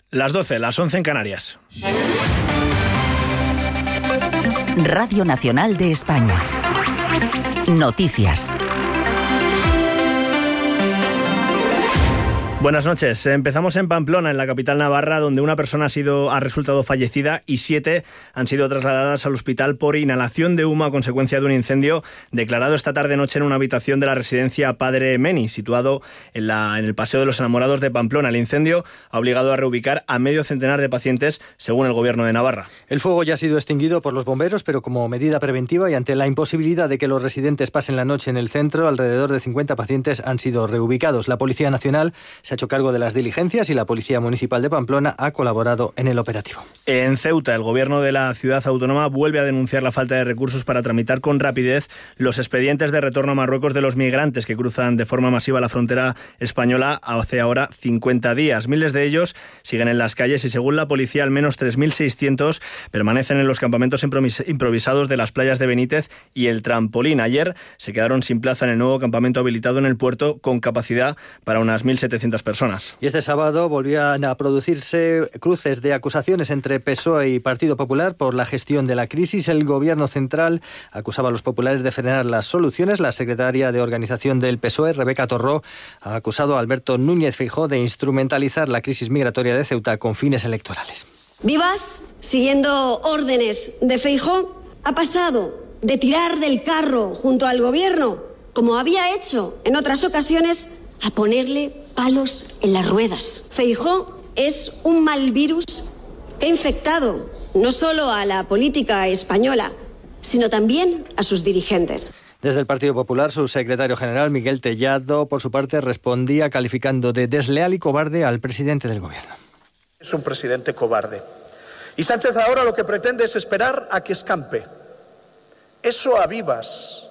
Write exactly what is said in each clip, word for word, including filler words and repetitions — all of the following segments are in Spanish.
Las doce, las once en Canarias. Radio Nacional de España. Noticias. Buenas noches. Empezamos en Pamplona, en la capital navarra, donde una persona ha sido ha resultado fallecida y siete han sido trasladadas al hospital por inhalación de humo a consecuencia de un incendio declarado esta tarde-noche en una habitación de la residencia Padre Meni, situado en, la, en el Paseo de los Enamorados de Pamplona. El incendio ha obligado a reubicar a medio centenar de pacientes, según el Gobierno de Navarra. El fuego ya ha sido extinguido por los bomberos, pero como medida preventiva y ante la imposibilidad de que los residentes pasen la noche en el centro, alrededor de cincuenta pacientes han sido reubicados. La Policía Nacional se ha hecho cargo de las diligencias y la Policía Municipal de Pamplona ha colaborado en el operativo. En Ceuta, el gobierno de la ciudad autónoma vuelve a denunciar la falta de recursos para tramitar con rapidez los expedientes de retorno a Marruecos de los migrantes que cruzan de forma masiva la frontera española hace ahora cincuenta días. Miles de ellos siguen en las calles y, según la policía, al menos tres mil seiscientos permanecen en los campamentos improvisados de las playas de Benítez y el Trampolín. Ayer se quedaron sin plaza en el nuevo campamento habilitado en el puerto, con capacidad para unas mil setecientas personas. Y este sábado volvían a producirse cruces de acusaciones entre P S O E y Partido Popular por la gestión de la crisis. El Gobierno central acusaba a los populares de frenar las soluciones. La secretaria de organización del P S O E, Rebeca Torró, ha acusado a Alberto Núñez Feijóo de instrumentalizar la crisis migratoria de Ceuta con fines electorales. Vivas, siguiendo órdenes de Feijóo, ha pasado de tirar del carro junto al Gobierno, como había hecho en otras ocasiones, a ponerle palos en las ruedas. Feijóo es un mal virus que ha infectado no solo a la política española, sino también a sus dirigentes. Desde el Partido Popular, su secretario general, Miguel Tellado, por su parte, respondía calificando de desleal y cobarde al presidente del Gobierno. Es un presidente cobarde. Y Sánchez ahora lo que pretende es esperar a que escampe. Eso a Vivas,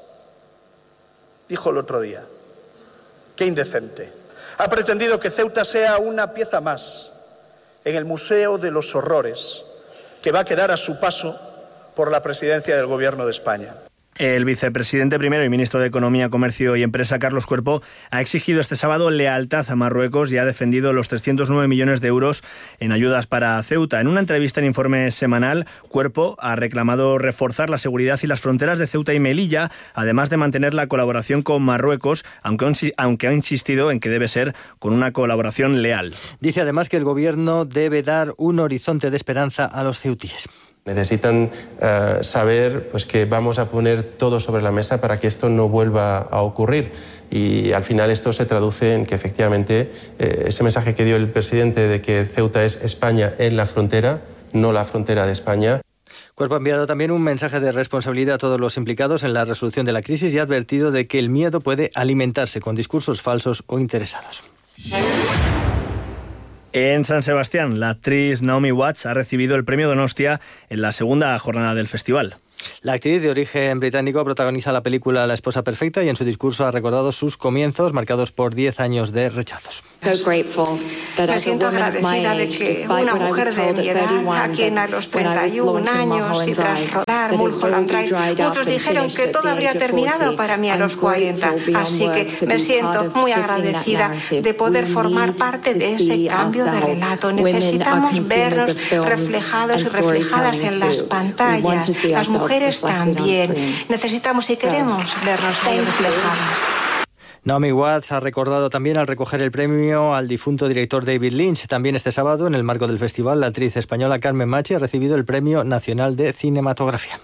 dijo el otro día. Qué indecente. Ha pretendido que Ceuta sea una pieza más en el Museo de los Horrores que va a quedar a su paso por la presidencia del Gobierno de España. El vicepresidente primero y ministro de Economía, Comercio y Empresa, Carlos Cuerpo, ha exigido este sábado lealtad a Marruecos y ha defendido los trescientos nueve millones de euros en ayudas para Ceuta. En una entrevista en Informe Semanal, Cuerpo ha reclamado reforzar la seguridad y las fronteras de Ceuta y Melilla, además de mantener la colaboración con Marruecos, aunque, aunque ha insistido en que debe ser con una colaboración leal. Dice además que el Gobierno debe dar un horizonte de esperanza a los ceutíes. Necesitan uh, saber pues, que vamos a poner todo sobre la mesa para que esto no vuelva a ocurrir. Y al final esto se traduce en que efectivamente eh, ese mensaje que dio el presidente de que Ceuta es España en la frontera, no la frontera de España. Cuerpo ha enviado también un mensaje de responsabilidad a todos los implicados en la resolución de la crisis y ha advertido de que el miedo puede alimentarse con discursos falsos o interesados. En San Sebastián, la actriz Naomi Watts ha recibido el premio Donostia en la segunda jornada del festival. La actriz de origen británico protagoniza la película La esposa perfecta y en su discurso ha recordado sus comienzos marcados por diez años de rechazos. Me siento agradecida de que una mujer de mi edad, a quien a los treinta y un años y tras rodar Mulholland Drive, muchos dijeron que todo habría terminado para mí a los cuarenta. Así que me siento muy agradecida de poder formar parte de ese cambio de relato. Necesitamos vernos reflejados y reflejadas en las pantallas. Las mujeres también. Necesitamos y queremos vernos ahí reflejadas. Naomi Watts ha recordado también al recoger el premio al difunto director David Lynch. También este sábado, en el marco del festival, la actriz española Carmen Machi ha recibido el Premio Nacional de Cinematografía.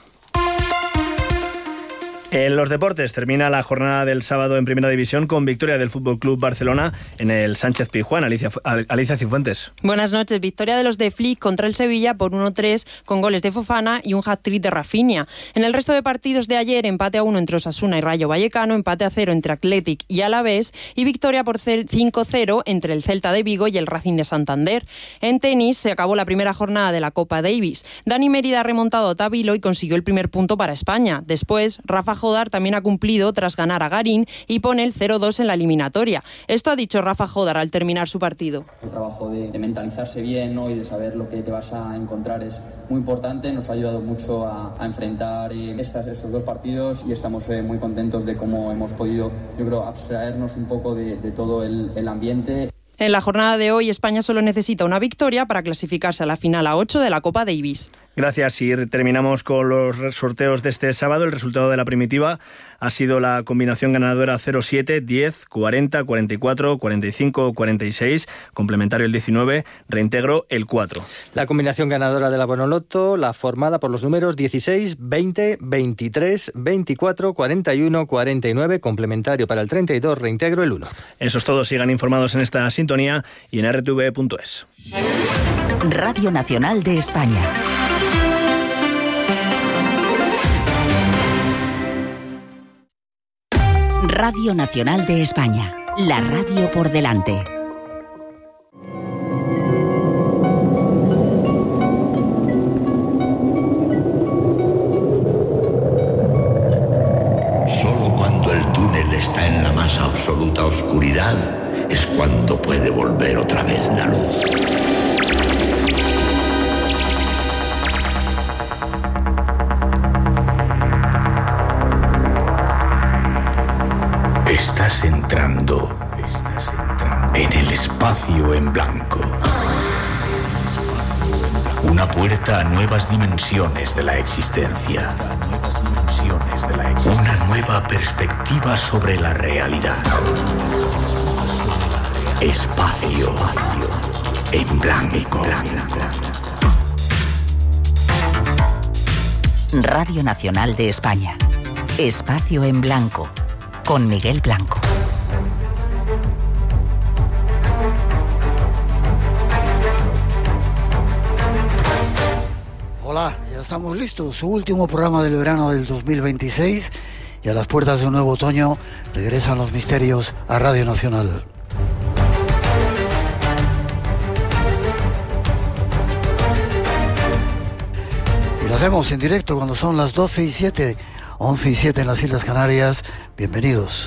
En los deportes termina la jornada del sábado en Primera División con victoria del F C Barcelona en el Sánchez Pizjuán. Alicia, Alicia Cifuentes. Buenas noches. Victoria de los de Flick contra el Sevilla por uno tres con goles de Fofana y un hat-trick de Rafinha. En el resto de partidos de ayer, empate a uno entre Osasuna y Rayo Vallecano, empate a cero entre Athletic y Alavés y victoria por cinco cero entre el Celta de Vigo y el Racing de Santander. En tenis se acabó la primera jornada de la Copa Davis. Dani Mérida ha remontado a Tabilo y consiguió el primer punto para España. Después, Rafa Jodar también ha cumplido tras ganar a Garín y pone el cero dos en la eliminatoria. Esto ha dicho Rafa Jodar al terminar su partido. El trabajo de, de mentalizarse bien, ¿no? Y de saber lo que te vas a encontrar es muy importante. Nos ha ayudado mucho a, a enfrentar eh, estas, estos dos partidos y estamos eh, muy contentos de cómo hemos podido, yo creo, abstraernos un poco de, de todo el, el ambiente. En la jornada de hoy, España solo necesita una victoria para clasificarse a la final a ocho de la Copa Davis. Gracias. Y terminamos con los sorteos de este sábado. El resultado de la primitiva ha sido la combinación ganadora cero siete, diez, cuarenta, cuarenta y cuatro, cuarenta y cinco, cuarenta y seis, complementario el diecinueve, reintegro el cuatro. La combinación ganadora de la Bonoloto, la formada por los números dieciséis, veinte, veintitrés, veinticuatro, cuarenta y uno, cuarenta y nueve, complementario para el treinta y dos, reintegro el uno. Eso es todo. Sigan informados en esta sintonía y en r t v punto es. Radio Nacional de España. Radio Nacional de España, la radio por delante. Solo cuando el túnel está en la más absoluta oscuridad es cuando puede volver otra vez la luz. Estás entrando, estás entrando en el espacio en blanco. Una puerta a nuevas dimensiones de la existencia. Una nueva perspectiva sobre la realidad. Espacio en blanco. Radio Nacional de España. Espacio en blanco. Con Miguel Blanco. Hola, ya estamos listos. Su último programa del verano del dos mil veintiséis y a las puertas de un nuevo otoño regresan los misterios a Radio Nacional. Y lo hacemos en directo cuando son las doce y siete. once y siete en las Islas Canarias. Bienvenidos.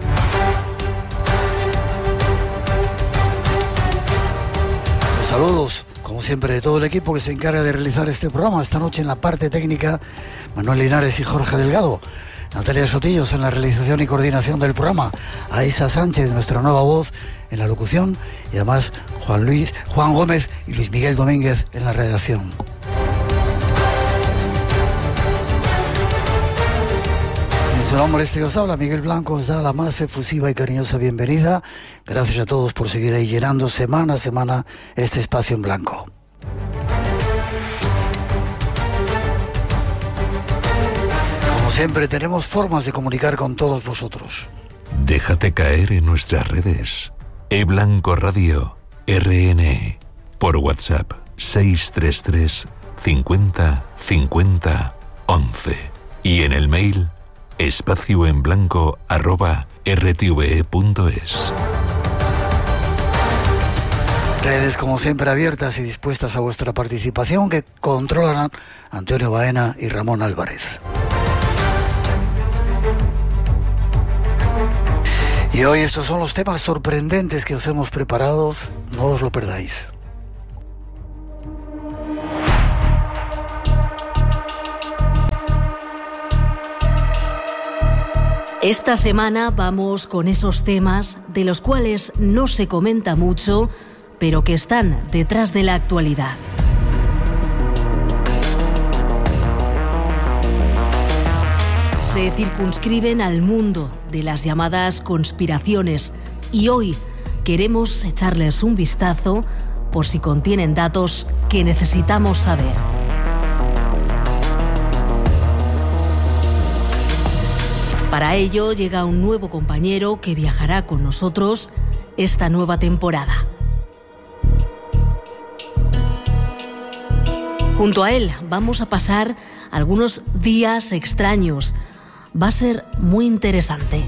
Los saludos, como siempre, de todo el equipo que se encarga de realizar este programa. Esta noche en la parte técnica, Manuel Linares y Jorge Delgado. Natalia Sotillos en la realización y coordinación del programa. Aisa Sánchez, nuestra nueva voz en la locución. Y además Juan Luis, Juan Gómez y Luis Miguel Domínguez en la redacción. Su nombre este que os habla, Miguel Blanco, os da la más efusiva y cariñosa bienvenida. Gracias a todos por seguir ahí llenando semana a semana este espacio en blanco. Como siempre, tenemos formas de comunicar con todos vosotros. Déjate caer en nuestras redes. eBlanco Radio, R N, por WhatsApp seis tres tres, cincuenta, cincuenta, once. Y en el mail espacio en blanco arroba r t v punto es. Redes como siempre abiertas y dispuestas a vuestra participación que controlan Antonio Baena y Ramón Álvarez. Y hoy estos son los temas sorprendentes que os hemos preparado, no os lo perdáis. Esta semana vamos con esos temas de los cuales no se comenta mucho, pero que están detrás de la actualidad. Se circunscriben al mundo de las llamadas conspiraciones y hoy queremos echarles un vistazo por si contienen datos que necesitamos saber. Para ello llega un nuevo compañero que viajará con nosotros esta nueva temporada. Junto a él vamos a pasar algunos días extraños. Va a ser muy interesante.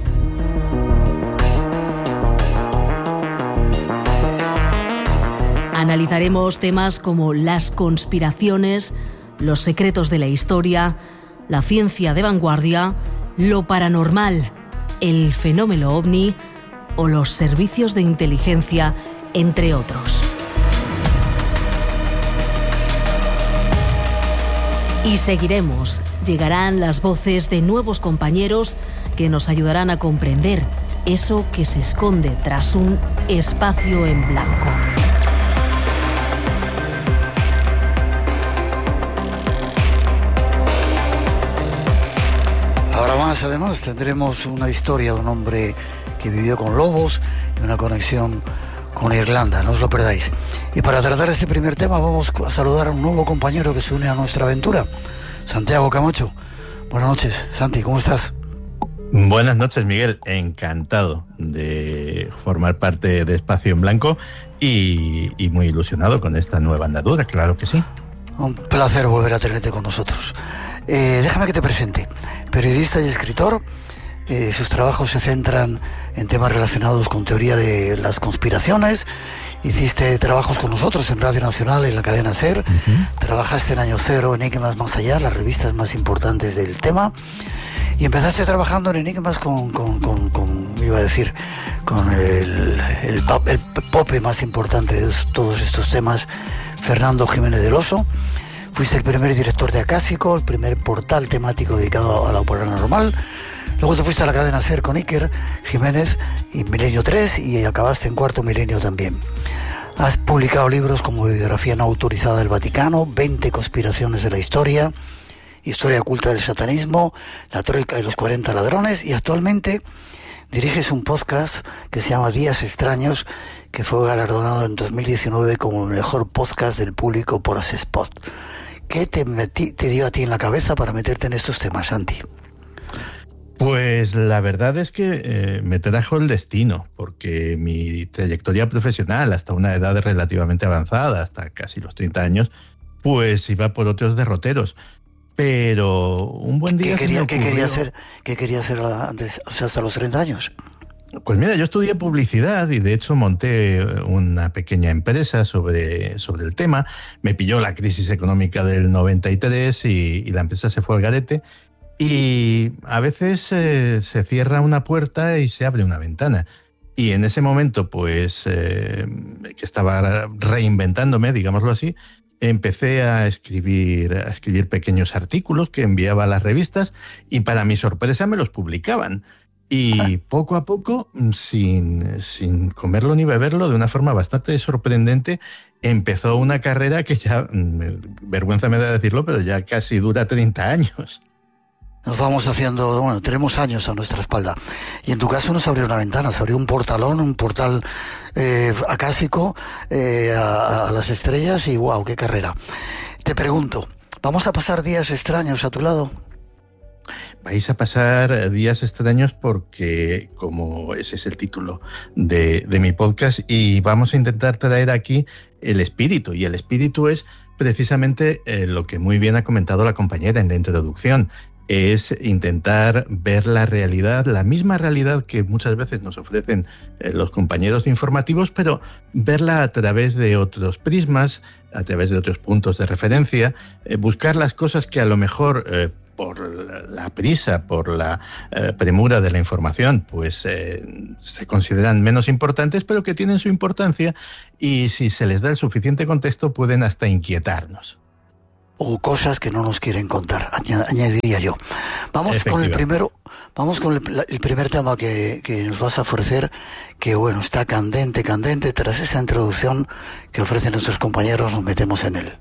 Analizaremos temas como las conspiraciones, los secretos de la historia, la ciencia de vanguardia, lo paranormal, el fenómeno ovni o los servicios de inteligencia, entre otros. Y seguiremos. Llegarán las voces de nuevos compañeros que nos ayudarán a comprender eso que se esconde tras un espacio en blanco. Ahora más, además, tendremos una historia de un hombre que vivió con lobos y una conexión con Irlanda, no os lo perdáis. Y para tratar este primer tema vamos a saludar a un nuevo compañero que se une a nuestra aventura, Santiago Camacho. Buenas noches, Santi, ¿cómo estás? Buenas noches, Miguel. Encantado de formar parte de Espacio en Blanco y, y muy ilusionado con esta nueva andadura, claro que sí. Un placer volver a tenerte con nosotros. Eh, déjame que te presente. Periodista y escritor, eh, sus trabajos se centran en temas relacionados con teoría de las conspiraciones. Hiciste trabajos con nosotros en Radio Nacional, en la cadena SER. Uh-huh. Trabajaste en Año Cero, Enigmas Más Allá, las revistas más importantes del tema. Y empezaste trabajando en Enigmas con, con, con, con iba a decir, con el, el, el pope más importante de todos estos temas, Fernando Jiménez del Oso. Fuiste el primer director de Acásico, el primer portal temático dedicado a lo paranormal. Luego te fuiste a la cadena SER con Iker Jiménez y Milenio tres y acabaste en Cuarto Milenio también. Has publicado libros como Biografía no autorizada del Vaticano, veinte conspiraciones de la historia, Historia oculta del satanismo, La Troika y los cuarenta ladrones, y actualmente diriges un podcast que se llama Días Extraños, que fue galardonado en dos mil diecinueve como el mejor podcast del público por Asespot. ¿Qué te, metí, te dio a ti en la cabeza para meterte en estos temas, Santi? Pues la verdad es que eh, me trajo el destino, porque mi trayectoria profesional hasta una edad relativamente avanzada, hasta casi los treinta años, pues iba por otros derroteros. Pero un buen día... ¿Qué quería, ¿qué quería hacer, qué quería hacer antes, o sea, hasta los treinta años? Pues mira, yo estudié publicidad y de hecho monté una pequeña empresa sobre, sobre el tema. Me pilló la crisis económica del noventa y tres y, y la empresa se fue al garete. Y a veces eh, se cierra una puerta y se abre una ventana. Y en ese momento, pues, eh, que estaba reinventándome, digámoslo así, empecé a escribir, a escribir pequeños artículos que enviaba a las revistas y para mi sorpresa me los publicaban. Y poco a poco, sin, sin comerlo ni beberlo, de una forma bastante sorprendente, empezó una carrera que ya, vergüenza me da decirlo, pero ya casi dura treinta años. Nos vamos haciendo, bueno, tenemos años a nuestra espalda. Y en tu caso no se abrió una ventana, se abrió un portalón, un portal eh, acásico eh, a, a las estrellas y wow, qué carrera. Te pregunto, ¿vamos a pasar días extraños a tu lado? Vais a pasar días extraños porque, como ese es el título de, de mi podcast, y vamos a intentar traer aquí el espíritu. Y el espíritu es precisamente eh, lo que muy bien ha comentado la compañera en la introducción. Es intentar ver la realidad, la misma realidad que muchas veces nos ofrecen eh, los compañeros informativos, pero verla a través de otros prismas, a través de otros puntos de referencia, eh, buscar las cosas que a lo mejor eh, por la prisa, por la eh, premura de la información, pues eh, se consideran menos importantes, pero que tienen su importancia y si se les da el suficiente contexto pueden hasta inquietarnos. O cosas que no nos quieren contar, añadiría yo. Vamos con el primero, vamos con el, el primer tema que, que nos vas a ofrecer, que bueno, está candente, candente. Tras esa introducción que ofrecen nuestros compañeros, nos metemos en él.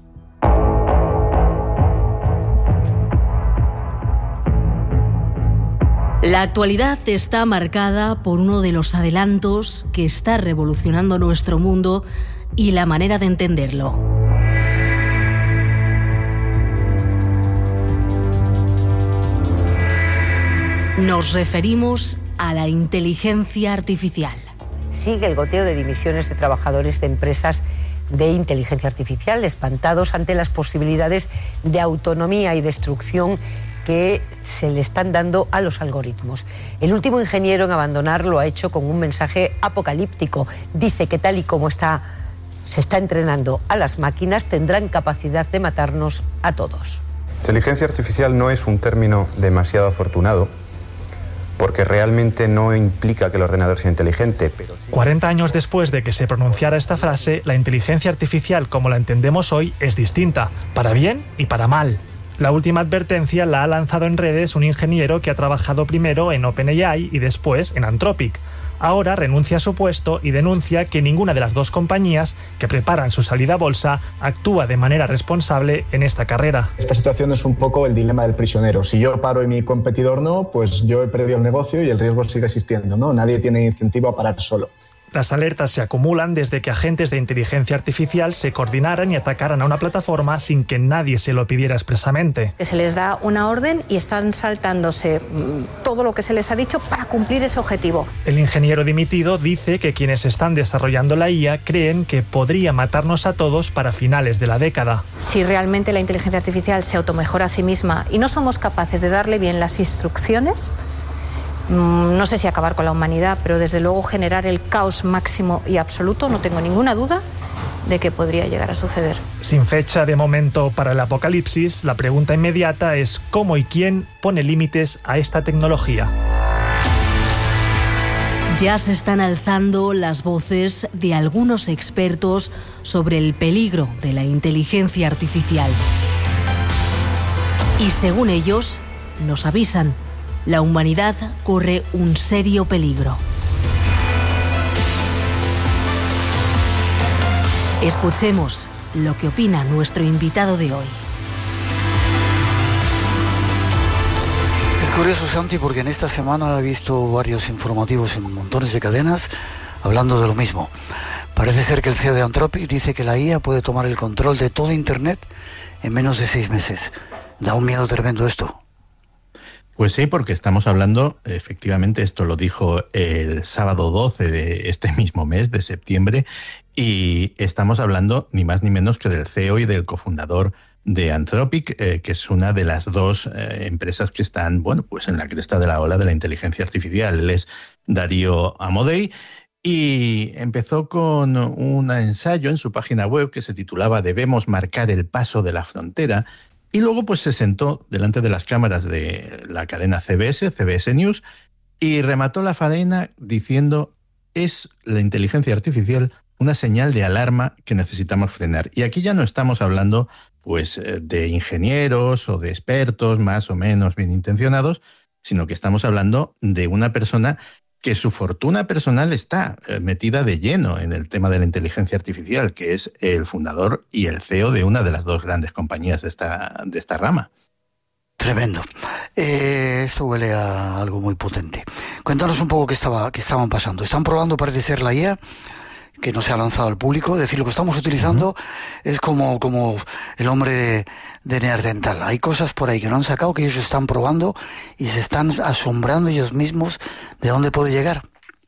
La actualidad está marcada por uno de los adelantos que está revolucionando nuestro mundo y la manera de entenderlo. Nos referimos a la inteligencia artificial. Sigue el goteo de dimisiones de trabajadores de empresas de inteligencia artificial, espantados ante las posibilidades de autonomía y destrucción que se le están dando a los algoritmos. El último ingeniero en abandonar lo ha hecho con un mensaje apocalíptico. Dice que tal y como está, se está entrenando a las máquinas, tendrán capacidad de matarnos a todos. Inteligencia artificial no es un término demasiado afortunado, porque realmente no implica que el ordenador sea inteligente. Pero sí... cuarenta años después de que se pronunciara esta frase, la inteligencia artificial como la entendemos hoy es distinta, para bien y para mal. La última advertencia la ha lanzado en redes un ingeniero que ha trabajado primero en OpenAI y después en Anthropic. Ahora renuncia a su puesto y denuncia que ninguna de las dos compañías que preparan su salida a bolsa actúa de manera responsable en esta carrera. Esta situación es un poco el dilema del prisionero. Si yo paro y mi competidor no, pues yo he perdido el negocio y el riesgo sigue existiendo, ¿no? Nadie tiene incentivo a parar solo. Las alertas se acumulan desde que agentes de inteligencia artificial se coordinaran y atacaran a una plataforma sin que nadie se lo pidiera expresamente. Se les da una orden y están saltándose todo lo que se les ha dicho para cumplir ese objetivo. El ingeniero dimitido dice que quienes están desarrollando la I A creen que podría matarnos a todos para finales de la década. Si realmente la inteligencia artificial se automejora a sí misma y no somos capaces de darle bien las instrucciones, no sé si acabar con la humanidad, pero desde luego generar el caos máximo y absoluto, no tengo ninguna duda de que podría llegar a suceder. Sin fecha de momento para el apocalipsis, la pregunta inmediata es cómo y quién pone límites a esta tecnología. Ya se están alzando las voces de algunos expertos sobre el peligro de la inteligencia artificial. Y según ellos, nos avisan, la humanidad corre un serio peligro. Escuchemos lo que opina nuestro invitado de hoy. Es curioso, Santi, porque en esta semana he visto varios informativos en montones de cadenas hablando de lo mismo. Parece ser que el C E O de Anthropic dice que la I A puede tomar el control de todo Internet en menos de seis meses. Da un miedo tremendo esto. Pues sí, porque estamos hablando, efectivamente, esto lo dijo el sábado doce de este mismo mes, de septiembre, y estamos hablando ni más ni menos que del C E O y del cofundador de Anthropic, eh, que es una de las dos eh, empresas que están, bueno, pues en la cresta de la ola de la inteligencia artificial. Él es Darío Amodei y empezó con un ensayo en su página web que se titulaba «Debemos marcar el paso de la frontera». Y luego pues se sentó delante de las cámaras de la cadena C B S, C B S News, y remató la faena diciendo es la inteligencia artificial una señal de alarma que necesitamos frenar. Y aquí ya no estamos hablando pues de ingenieros o de expertos más o menos bien intencionados, sino que estamos hablando de una persona que su fortuna personal está metida de lleno en el tema de la inteligencia artificial, que es el fundador y el C E O de una de las dos grandes compañías de esta, de esta rama. Tremendo. Eh, esto huele a algo muy potente. Cuéntanos un poco qué, estaba, qué estaban pasando. Están probando, parece ser, la I A, que no se ha lanzado al público. Es decir, lo que estamos utilizando uh-huh. es como, como el hombre de, de Neandertal. Hay cosas por ahí que no han sacado, que ellos están probando y se están asombrando ellos mismos de dónde puede llegar.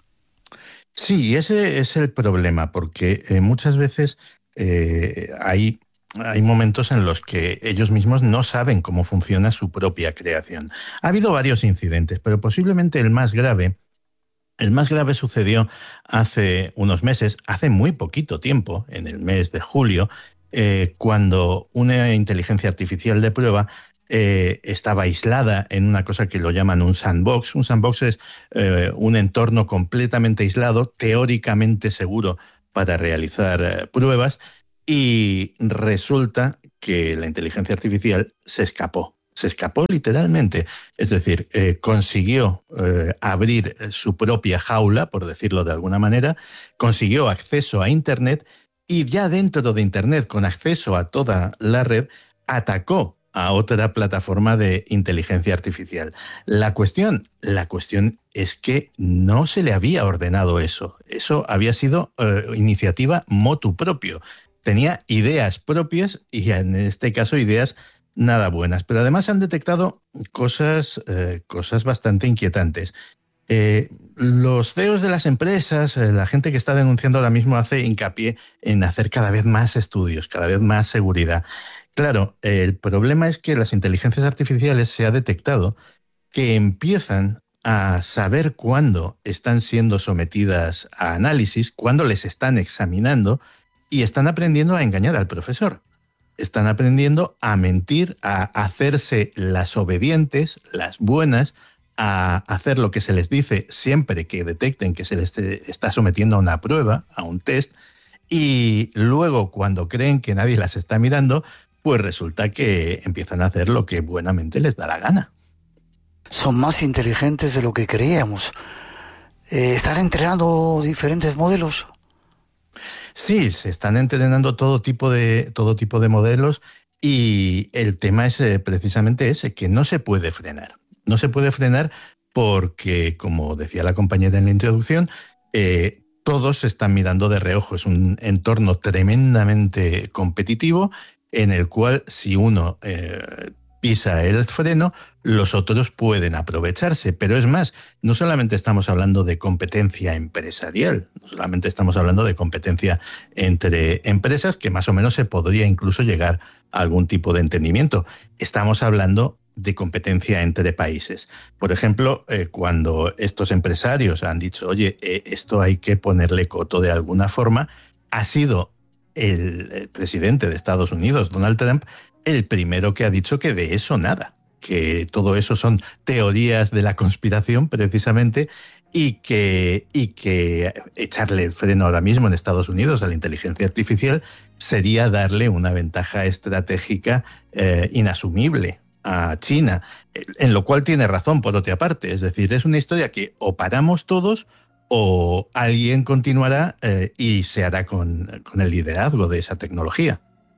Sí, ese es el problema, porque eh, muchas veces eh, hay, hay momentos en los que ellos mismos no saben cómo funciona su propia creación. Ha habido varios incidentes, pero posiblemente el más grave El más grave sucedió hace unos meses, hace muy poquito tiempo, en el mes de julio, eh, cuando una inteligencia artificial de prueba eh, estaba aislada en una cosa que lo llaman un sandbox. Un sandbox es eh, un entorno completamente aislado, teóricamente seguro para realizar eh, pruebas, y resulta que la inteligencia artificial se escapó. Se escapó literalmente, es decir, eh, consiguió eh, abrir su propia jaula, por decirlo de alguna manera, consiguió acceso a Internet y ya dentro de Internet, con acceso a toda la red, atacó a otra plataforma de inteligencia artificial. La cuestión, la cuestión es que no se le había ordenado eso. Eso había sido eh, iniciativa motu propio. Tenía ideas propias y en este caso ideas nada buenas, pero además han detectado cosas, eh, cosas bastante inquietantes. Eh, los C E Os de las empresas, eh, la gente que está denunciando ahora mismo hace hincapié en hacer cada vez más estudios, cada vez más seguridad. Claro, eh, el problema es que las inteligencias artificiales se ha detectado que empiezan a saber cuándo están siendo sometidas a análisis, cuándo les están examinando y están aprendiendo a engañar al profesor. Están aprendiendo a mentir, a hacerse las obedientes, las buenas, a hacer lo que se les dice siempre que detecten que se les está sometiendo a una prueba, a un test, y luego cuando creen que nadie las está mirando, pues resulta que empiezan a hacer lo que buenamente les da la gana. Son más inteligentes de lo que creíamos. Eh, ¿Están entrenando diferentes modelos? Sí, se están entrenando todo tipo de, todo tipo de modelos y el tema es eh, precisamente ese, que no se puede frenar. No se puede frenar porque, como decía la compañera en la introducción, eh, todos se están mirando de reojo. Es un entorno tremendamente competitivo en el cual si uno eh, pisa el freno, los otros pueden aprovecharse. Pero es más, no solamente estamos hablando de competencia empresarial, no solamente estamos hablando de competencia entre empresas, que más o menos se podría incluso llegar a algún tipo de entendimiento. Estamos hablando de competencia entre países. Por ejemplo, eh, cuando estos empresarios han dicho, oye, eh, esto hay que ponerle coto de alguna forma, ha sido el, el presidente de Estados Unidos, Donald Trump, el primero que ha dicho que de eso nada, que todo eso son teorías de la conspiración precisamente, y que, y que echarle el freno ahora mismo en Estados Unidos a la inteligencia artificial sería darle una ventaja estratégica eh, inasumible a China, en lo cual tiene razón por otra parte. Es decir, es una historia que o paramos todos o alguien continuará eh, y se hará con, con el liderazgo de esa tecnología.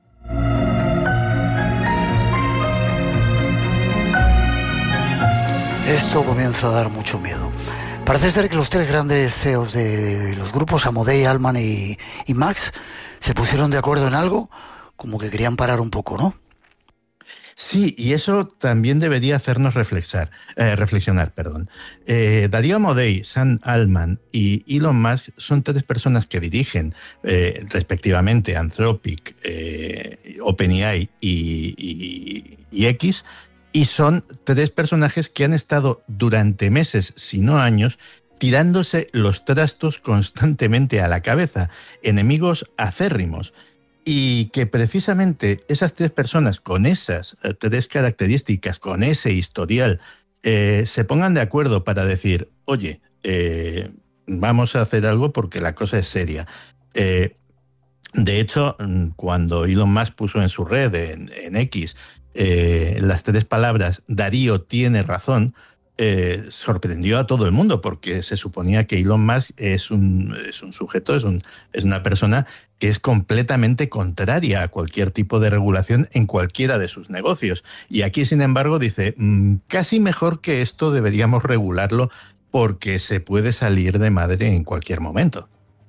Esto comienza a dar mucho miedo. Parece ser que los tres grandes C E Os de los grupos, Amodei, Altman y, y Max, se pusieron de acuerdo en algo, como que querían parar un poco, ¿no? Sí, y eso también debería hacernos reflexar, eh, reflexionar. Perdón. Eh, Darío Amodei, Sam Altman y Elon Musk son tres personas que dirigen eh, respectivamente Anthropic, eh, OpenAI y, y, y X, y son tres personajes que han estado durante meses, si no años, tirándose los trastos constantemente a la cabeza, enemigos acérrimos. Y que precisamente esas tres personas con esas eh, tres características, con ese historial, eh, se pongan de acuerdo para decir, oye, eh, vamos a hacer algo porque la cosa es seria. Eh, de hecho, cuando Elon Musk puso en su red, en, en X, eh, las tres palabras Darío tiene razón, Eh, sorprendió a todo el mundo, porque se suponía que Elon Musk es un, es un sujeto, es, un, es una persona que es completamente contraria a cualquier tipo de regulación en cualquiera de sus negocios. Y aquí, sin embargo, dice, mmm, casi mejor que esto deberíamos regularlo porque se puede salir de madre en cualquier momento.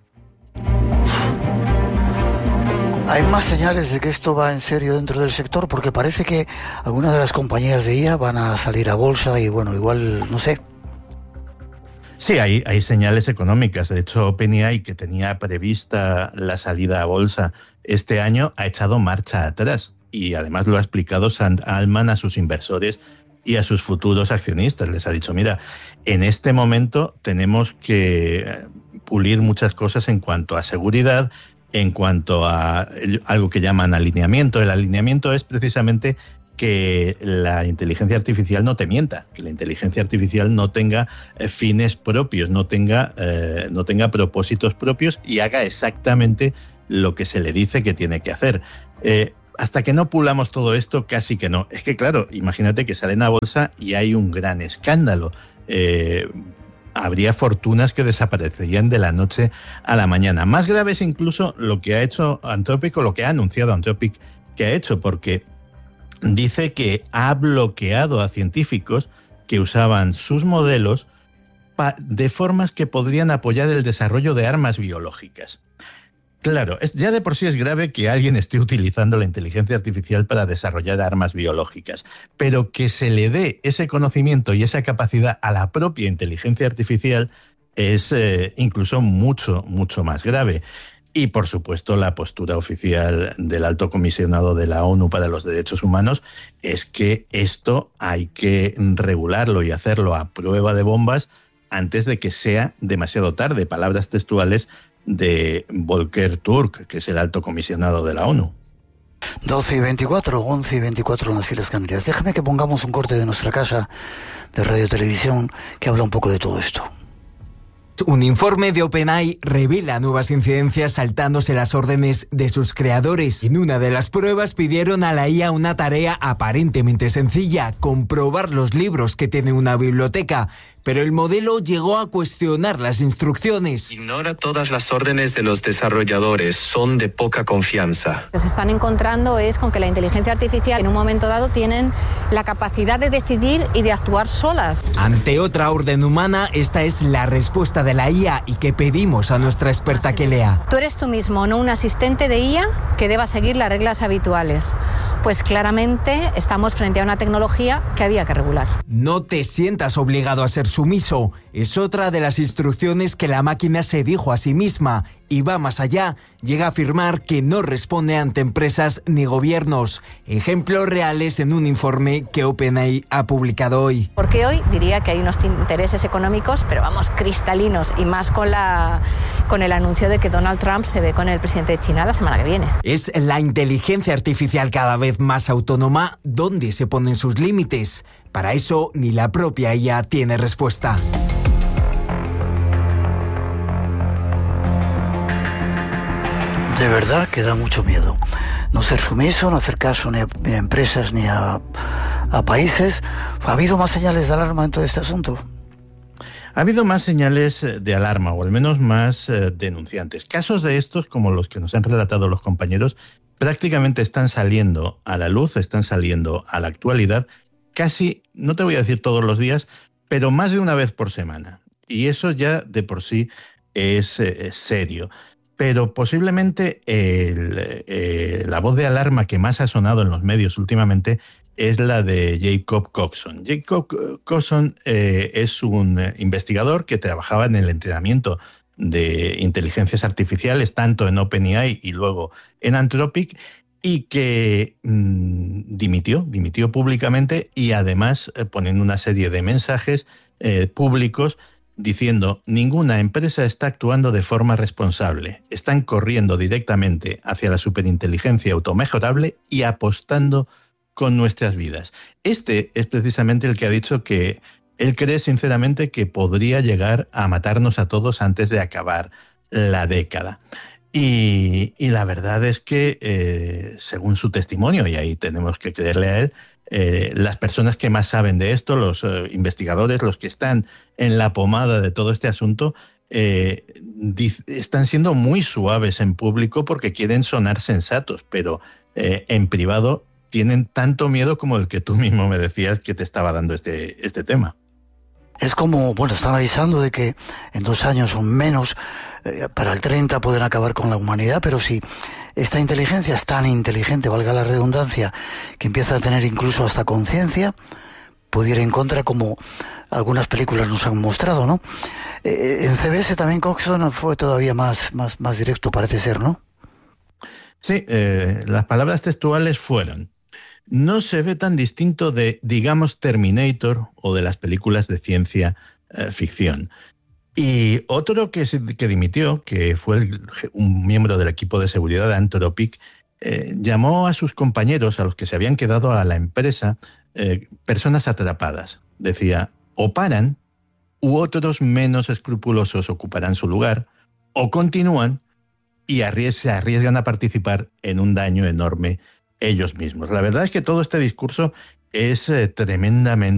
¿Hay más señales de que esto va en serio dentro del sector? Porque parece que algunas de las compañías de I A van a salir a bolsa y, bueno, igual, no sé. Sí, hay, hay señales económicas. De hecho, OpenAI, que tenía prevista la salida a bolsa este año, ha echado marcha atrás. Y además lo ha explicado Sam Altman a sus inversores y a sus futuros accionistas. Les ha dicho, mira, en este momento tenemos que pulir muchas cosas en cuanto a seguridad, en cuanto a algo que llaman alineamiento. El alineamiento es precisamente que la inteligencia artificial no te mienta, que la inteligencia artificial no tenga fines propios, no tenga, eh, no tenga propósitos propios y haga exactamente lo que se le dice que tiene que hacer. Eh, hasta que no pulamos todo esto, casi que no. Es que claro, imagínate que salen a bolsa y hay un gran escándalo. Eh, habría fortunas que desaparecerían de la noche a la mañana. Más grave es incluso lo que ha hecho Anthropic, o lo que ha anunciado Anthropic que ha hecho, porque dice que ha bloqueado a científicos que usaban sus modelos de formas que podrían apoyar el desarrollo de armas biológicas. Claro, es, ya de por sí es grave que alguien esté utilizando la inteligencia artificial para desarrollar armas biológicas, pero que se le dé ese conocimiento y esa capacidad a la propia inteligencia artificial es eh, incluso mucho, mucho más grave. Y, por supuesto, la postura oficial del Alto Comisionado de la ONU para los Derechos Humanos es que esto hay que regularlo y hacerlo a prueba de bombas antes de que sea demasiado tarde. Palabras textuales de Volker Turk, que es el Alto Comisionado de la ONU. doce y veinticuatro, once y veinticuatro en las Islas Canarias. Déjame que pongamos un corte de nuestra casa de radio y televisión que habla un poco de todo esto. Un informe de OpenAI revela nuevas incidencias saltándose las órdenes de sus creadores. En una de las pruebas pidieron a la I A una tarea aparentemente sencilla, comprobar los libros que tiene una biblioteca. Pero el modelo llegó a cuestionar las instrucciones. Ignora todas las órdenes de los desarrolladores, son de poca confianza. Lo que se están encontrando es con que la inteligencia artificial en un momento dado tienen la capacidad de decidir y de actuar solas. Ante otra orden humana, esta es la respuesta de la I A y que pedimos a nuestra experta que lea. Tú eres tú mismo, no un asistente de I A que deba seguir las reglas habituales. Pues claramente estamos frente a una tecnología que había que regular. No te sientas obligado a ser sumiso. Es otra de las instrucciones que la máquina se dijo a sí misma y va más allá. Llega a afirmar que no responde ante empresas ni gobiernos. Ejemplos reales en un informe que OpenAI ha publicado hoy. Porque hoy diría que hay unos intereses económicos, pero vamos, cristalinos, y más con, la, con el anuncio de que Donald Trump se ve con el presidente de China la semana que viene. Es la inteligencia artificial cada vez más autónoma. ¿Dónde se ponen sus límites? Para eso, ni la propia I A tiene respuesta. De verdad que da mucho miedo. No ser sumiso, no hacer caso ni a, ni a empresas ni a, a países. ¿Ha habido más señales de alarma en todo este asunto? Ha habido más señales de alarma, o al menos más eh, denunciantes. Casos de estos, como los que nos han relatado los compañeros, prácticamente están saliendo a la luz, están saliendo a la actualidad, casi, no te voy a decir todos los días, pero más de una vez por semana. Y eso ya de por sí es, eh, es serio. Pero posiblemente el, eh, la voz de alarma que más ha sonado en los medios últimamente es la de Jacob Coxon. Jacob Coxon eh, es un investigador que trabajaba en el entrenamiento de inteligencias artificiales, tanto en OpenAI y luego en Anthropic, y que mmm, dimitió, dimitió públicamente y además eh, poniendo una serie de mensajes eh, públicos diciendo: ninguna empresa está actuando de forma responsable, están corriendo directamente hacia la superinteligencia automejorable y apostando con nuestras vidas. Este es precisamente el que ha dicho que él cree sinceramente que podría llegar a matarnos a todos antes de acabar la década. Y, y la verdad es que, eh, según su testimonio, y ahí tenemos que creerle a él, Eh, las personas que más saben de esto, los eh, investigadores, los que están en la pomada de todo este asunto, eh, están siendo muy suaves en público porque quieren sonar sensatos, pero eh, en privado tienen tanto miedo como el que tú mismo me decías que te estaba dando este, este tema. Es como, bueno, están avisando de que en dos años o menos, eh, para el treinta pueden acabar con la humanidad, pero si esta inteligencia es tan inteligente, valga la redundancia, que empieza a tener incluso hasta conciencia, puede ir en contra, como algunas películas nos han mostrado, ¿no? Eh, en C B S también Coxon fue todavía más, más, más directo, parece ser, ¿no? Sí, eh, las palabras textuales fueron: no se ve tan distinto de, digamos, Terminator o de las películas de ciencia eh, ficción. Y otro que, que dimitió, que fue el, un miembro del equipo de seguridad de Anthropic, eh, llamó a sus compañeros, a los que se habían quedado a la empresa, eh, personas atrapadas. Decía: o paran, u otros menos escrupulosos ocuparán su lugar, o continúan y arries- se arriesgan a participar en un daño enorme ellos mismos. La verdad es que todo este discurso es eh, tremendamente